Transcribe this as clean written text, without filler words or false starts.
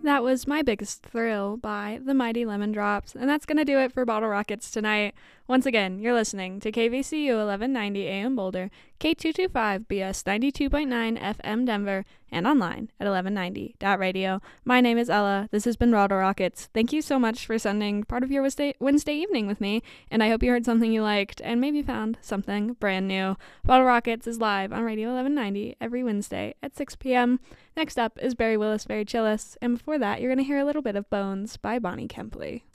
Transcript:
That was My Biggest Thrill by the Mighty Lemon Drops, and that's going to do it for Bottle Rockets tonight. Once again, you're listening to KVCU 1190 AM Boulder, K225BS 92.9 FM Denver, and online at 1190.radio. My name is Ella. This has been Bottle Rockets. Thank you so much for spending part of your Wednesday evening with me, and I hope you heard something you liked and maybe found something brand new. Bottle Rockets is live on Radio 1190 every Wednesday at 6 p.m. Next up is Barry Willis, Very Chillis, and before that, you're going to hear a little bit of Bones by Bonnie Kempley.